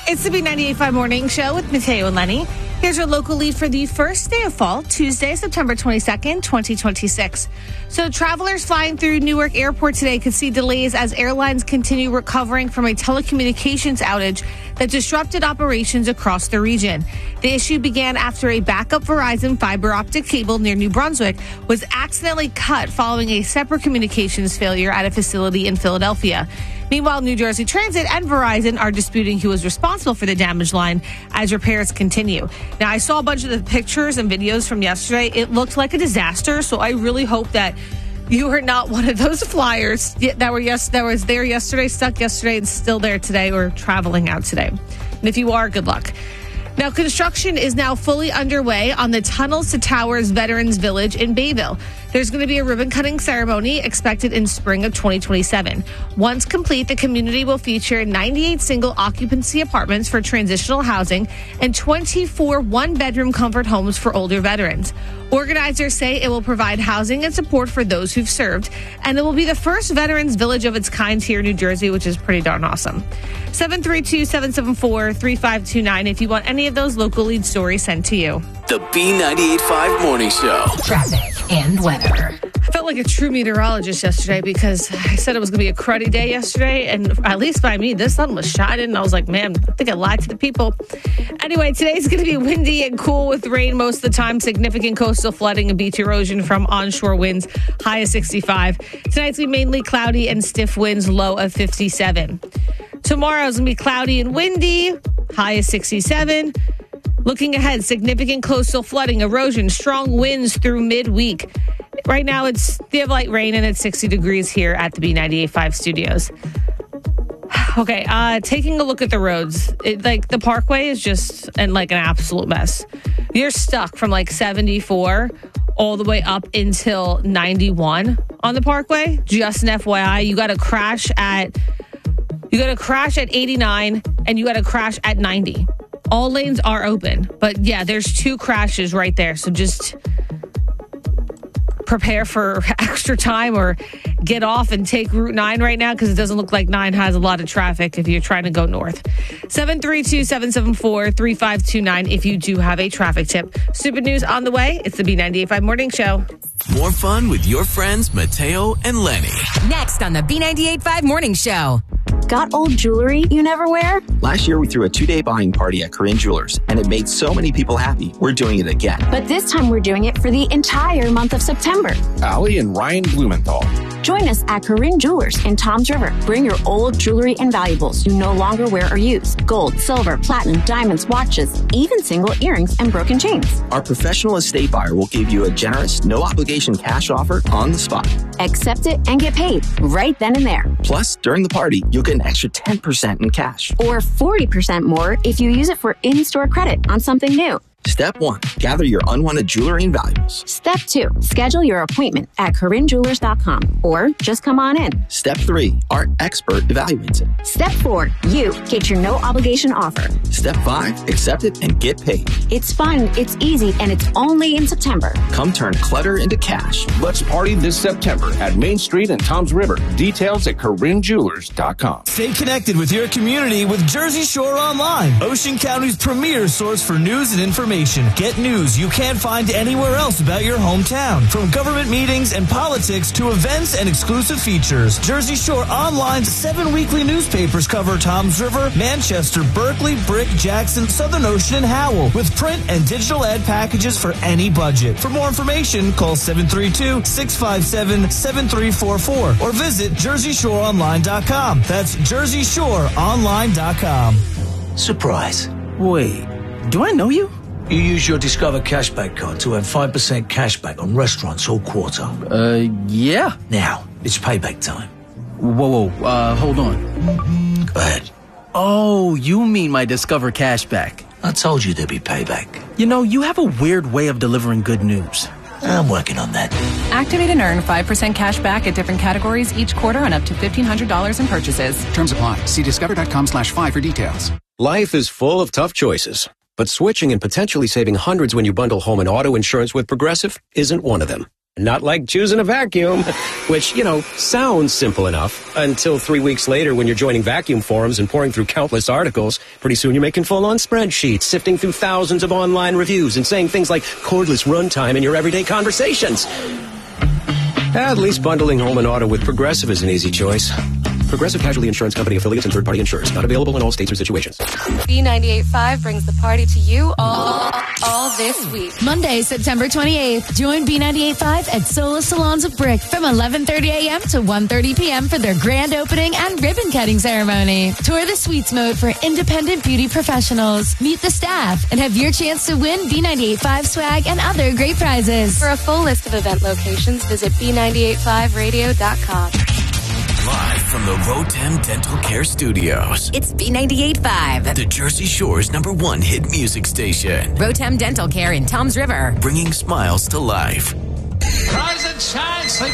It's the B98.5 Morning Show with Mateo and Lenny. Here's your local lead for the first day of fall, Tuesday, September 22nd, 2026. So travelers flying through Newark Airport today could see delays as airlines continue recovering from a telecommunications outage that disrupted operations across the region. The issue began after a backup Verizon fiber optic cable near New Brunswick was accidentally cut following a separate communications failure at a facility in Philadelphia. Meanwhile, New Jersey Transit and Verizon are disputing who was responsible for the damaged line as repairs continue. Now, I saw a bunch of the pictures and videos from yesterday. It looked like a disaster, so I really hope that you are not one of those flyers that was there yesterday, stuck yesterday, and still there today or traveling out today. And if you are, good luck. Now, construction is now fully underway on the Tunnels to Towers Veterans Village in Bayville. There's going to be a ribbon-cutting ceremony expected in spring of 2027. Once complete, the community will feature 98 single-occupancy apartments for transitional housing and 24 one-bedroom comfort homes for older veterans. Organizers say it will provide housing and support for those who've served, and it will be the first veterans village of its kind here in New Jersey, which is pretty darn awesome. 732-774-3529 if you want any of those local lead stories sent to you. The B98.5 Morning Show. Traffic and weather. I felt like a true meteorologist yesterday because I said it was going to be a cruddy day yesterday, and at least by me, the sun was shining, and I was like, man, I think I lied to the people. Anyway, today's going to be windy and cool with rain most of the time, significant coastal flooding and beach erosion from onshore winds, high of 65. Tonight's going to be mainly cloudy and stiff winds, low of 57. Tomorrow's going to be cloudy and windy, high of 67. Looking ahead, significant coastal flooding, erosion, strong winds through midweek. Right now, they have light rain and it's 60 degrees here at the B98.5 studios. Okay, taking a look at the roads. The Parkway is just an absolute mess. You're stuck from 74 all the way up until 91 on the Parkway. Just an FYI, you got to crash at 89 and you got to crash at 90. All lanes are open, but yeah, there's 2 crashes right there. So just prepare for extra time or get off and take Route 9 right now because it doesn't look like 9 has a lot of traffic if you're trying to go north. 732-774-3529 if you do have a traffic tip. Stupid news on the way. It's the B98.5 Morning Show. More fun with your friends Mateo and Lenny. Next on the B98.5 Morning Show. Got old jewelry you never wear? Last year, we threw a 2-day buying party at Corinne Jewelers, and it made so many people happy. We're doing it again. But this time, we're doing it for the entire month of September. Allie and Ryan Blumenthal. Join us at Corinne Jewelers in Toms River. Bring your old jewelry and valuables you no longer wear or use. Gold, silver, platinum, diamonds, watches, even single earrings and broken chains. Our professional estate buyer will give you a generous, no-obligation cash offer on the spot. Accept it and get paid right then and there. Plus, during the party, you'll get an extra 10% in cash. Or 40% more if you use it for in-store credit on something new. Step 1, gather your unwanted jewelry and valuables. Step 2, schedule your appointment at CorinneJewelers.com or just come on in. Step 3, our expert evaluates it. Step 4, you get your no-obligation offer. Step 5, accept it and get paid. It's fun, it's easy, and it's only in September. Come turn clutter into cash. Let's party this September at Main Street and Toms River. Details at CorinneJewelers.com. Stay connected with your community with Jersey Shore Online, Ocean County's premier source for news and information. Get news you can't find anywhere else about your hometown. From government meetings and politics to events and exclusive features. Jersey Shore Online's 7 weekly newspapers cover Toms River, Manchester, Berkeley, Brick, Jackson, Southern Ocean, and Howell with print and digital ad packages for any budget. For more information, call 732-657-7344 or visit JerseyShoreOnline.com. That's JerseyShoreOnline.com. Surprise. Wait, do I know you? You use your Discover Cashback card to earn 5% cashback on restaurants all quarter. Yeah. Now, it's payback time. Whoa, hold on. Go ahead. Oh, you mean my Discover Cashback. I told you there'd be payback. You know, you have a weird way of delivering good news. I'm working on that. Activate and earn 5% cash back at different categories each quarter on up to $1,500 in purchases. Terms apply. See discover.com/5 for details. Life is full of tough choices, but switching and potentially saving hundreds when you bundle home and auto insurance with Progressive isn't one of them. Not like choosing a vacuum, which, sounds simple enough until 3 weeks later when you're joining vacuum forums and pouring through countless articles. Pretty soon you're making full-on spreadsheets, sifting through thousands of online reviews and saying things like cordless runtime in your everyday conversations. At least bundling home and auto with Progressive is an easy choice. Progressive Casualty Insurance Company affiliates and third-party insurers. Not available in all states or situations. B98.5 brings the party to you all this week. Monday, September 28th. Join B98.5 at Sola Salons of Brick from 11:30 a.m. to 1:30 p.m. for their grand opening and ribbon cutting ceremony. Tour the Sweets Mode for independent beauty professionals. Meet the staff and have your chance to win B98.5 swag and other great prizes. For a full list of event locations, visit B985radio.com. Live from the Rotem Dental Care Studios. It's B98.5. The Jersey Shore's #1 hit music station. Rotem Dental Care in Toms River. Bringing smiles to life. Rise and shine,